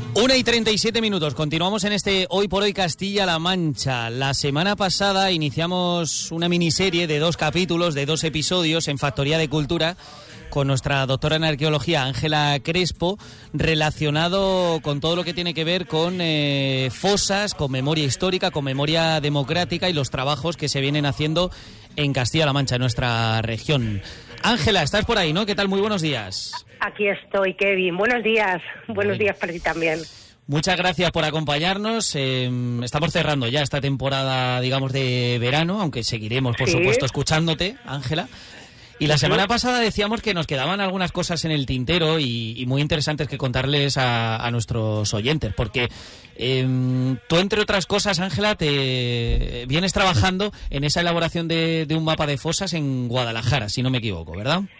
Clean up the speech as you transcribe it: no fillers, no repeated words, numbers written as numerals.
1:37. Continuamos en este Hoy por Hoy Castilla-La Mancha. La semana pasada iniciamos una miniserie de 2 capítulos, de 2 episodios en Factoría de Cultura con nuestra doctora en arqueología Ángela Crespo, relacionado con todo lo que tiene que ver con fosas, con memoria histórica, con memoria democrática y los trabajos que se vienen haciendo en Castilla-La Mancha, en nuestra región. Ángela, estás por ahí, ¿no? ¿Qué tal? Muy buenos días. Aquí estoy, Kevin. Buenos días. Buenos días para ti también. Muchas gracias por acompañarnos. Estamos cerrando ya esta temporada, digamos, de verano, aunque seguiremos, por supuesto, escuchándote, Ángela. Y la semana pasada decíamos que nos quedaban algunas cosas en el tintero y muy interesantes que contarles a nuestros oyentes, porque tú, entre otras cosas, Ángela, te vienes trabajando en esa elaboración de un mapa de fosas en Guadalajara, si no me equivoco, ¿verdad?